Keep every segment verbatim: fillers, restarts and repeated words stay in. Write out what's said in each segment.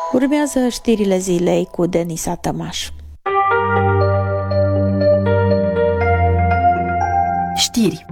Urmează știrile zilei cu Denisa Tămaș. Știri.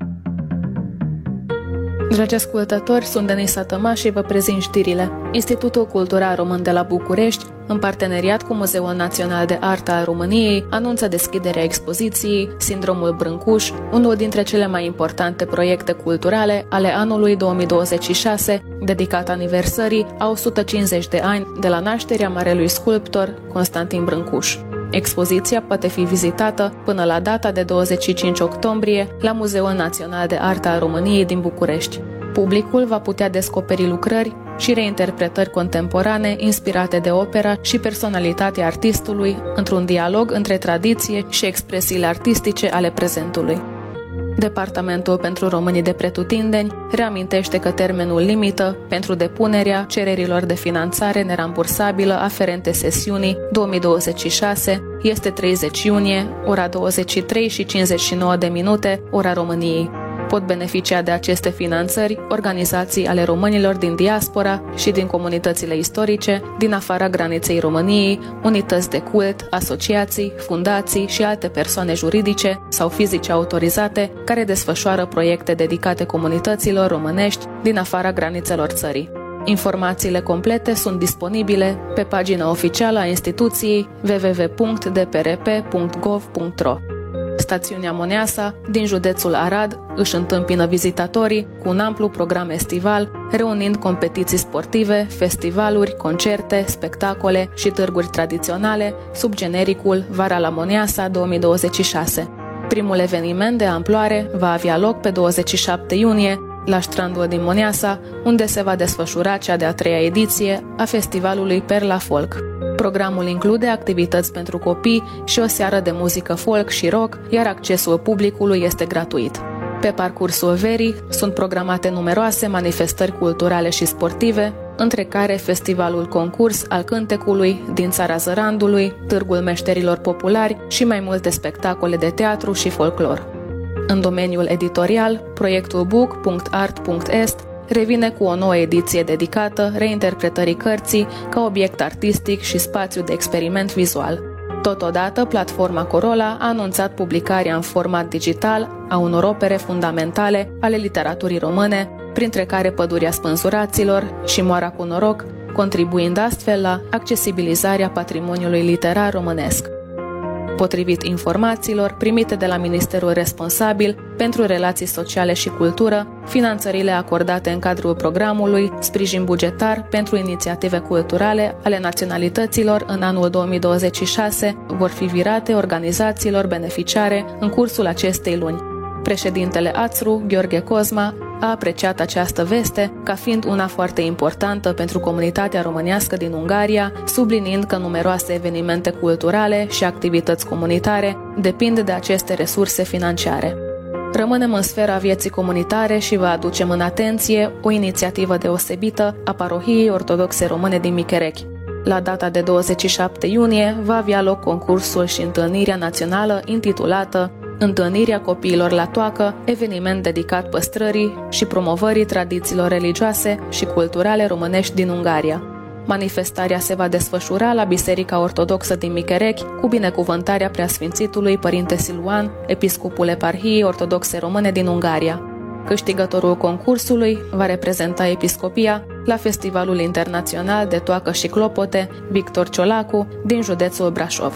Dragi ascultători, sunt Denisa Tămaș și vă prezint știrile. Institutul Cultural Român de la București, în parteneriat cu Muzeul Național de Artă al României, anunță deschiderea expoziției Sindromul Brâncuș, unul dintre cele mai importante proiecte culturale ale anului două mii douăzeci și șase, dedicat aniversării a o sută cincizeci de ani de la nașterea marelui sculptor Constantin Brâncuș. Expoziția poate fi vizitată până la data de douăzeci și cinci octombrie la Muzeul Național de Artă al României din București. Publicul va putea descoperi lucrări și reinterpretări contemporane inspirate de opera și personalitatea artistului într-un dialog între tradiție și expresiile artistice ale prezentului. Departamentul pentru Românii de Pretutindeni reamintește că termenul limită pentru depunerea cererilor de finanțare nerambursabilă aferente sesiunii două mii douăzeci și șase este treizeci iunie, ora douăzeci și trei și cincizeci și nouă de minute, ora României. Pot beneficia de aceste finanțări organizații ale românilor din diaspora și din comunitățile istorice din afara graniței României, unități de cult, asociații, fundații și alte persoane juridice sau fizice autorizate care desfășoară proiecte dedicate comunităților românești din afara granițelor țării. Informațiile complete sunt disponibile pe pagina oficială a instituției w w w punct d p r p punct gov punct r o. Stațiunea Moneasa, din județul Arad, își întâmpină vizitatorii cu un amplu program estival, reunind competiții sportive, festivaluri, concerte, spectacole și târguri tradiționale sub genericul Vara la Moneasa două mii douăzeci și șase. Primul eveniment de amploare va avea loc pe douăzeci și șapte iunie la strandul din Moneasa, unde se va desfășura cea de-a treia ediție a festivalului Perla Folk. Programul include activități pentru copii și o seară de muzică folk și rock, iar accesul publicului este gratuit. Pe parcursul verii sunt programate numeroase manifestări culturale și sportive, între care Festivalul Concurs al Cântecului din Țara Zărandului, Târgul Meșterilor Populari și mai multe spectacole de teatru și folclor. În domeniul editorial, proiectul book punct art punct est revine cu o nouă ediție dedicată reinterpretării cărții ca obiect artistic și spațiu de experiment vizual. Totodată, platforma Corola a anunțat publicarea în format digital a unor opere fundamentale ale literaturii române, printre care Pădurea Spânzuraților și Moara cu noroc, contribuind astfel la accesibilizarea patrimoniului literar românesc. Potrivit informațiilor primite de la Ministerul responsabil pentru relații sociale și cultură, finanțările acordate în cadrul programului sprijin bugetar pentru inițiative culturale ale naționalităților în anul două mii douăzeci și șase vor fi virate organizațiilor beneficiare în cursul acestei luni. Președintele A Ț R U, Gheorghe Cozma, a apreciat această veste ca fiind una foarte importantă pentru comunitatea românească din Ungaria, subliniind că numeroase evenimente culturale și activități comunitare depind de aceste resurse financiare. Rămânem în sfera vieții comunitare și vă aducem în atenție o inițiativă deosebită a Parohiei Ortodoxe Române din Micherechi. La data de douăzeci și șapte iunie va avea loc concursul și întâlnirea națională intitulată Întâlnirea copiilor la toacă, eveniment dedicat păstrării și promovării tradițiilor religioase și culturale românești din Ungaria. Manifestarea se va desfășura la Biserica Ortodoxă din Micherechi cu binecuvântarea Preasfințitului Părinte Siluan, episcopul Eparhiei Ortodoxe Române din Ungaria. Câștigătorul concursului va reprezenta episcopia la Festivalul Internațional de Toacă și Clopote Victor Ciolacu din județul Brașov.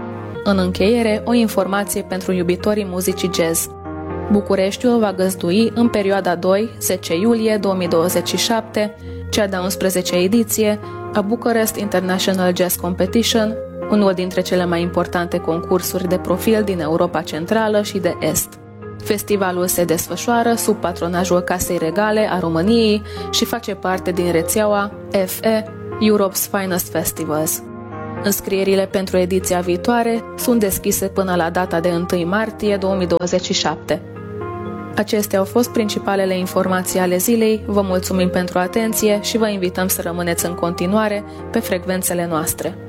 În încheiere, o informație pentru iubitorii muzicii jazz. Bucureștiul va găzdui în perioada doi zece iulie două mii douăzeci și șapte cea de-a unsprezecea ediție a Bucharest International Jazz Competition, unul dintre cele mai importante concursuri de profil din Europa Centrală și de Est. Festivalul se desfășoară sub patronajul Casei Regale a României și face parte din rețeaua F E, Europe's Finest Festivals. Înscrierile pentru ediția viitoare sunt deschise până la data de întâi martie două mii douăzeci și șapte. Acestea au fost principalele informații ale zilei, vă mulțumim pentru atenție și vă invităm să rămâneți în continuare pe frecvențele noastre.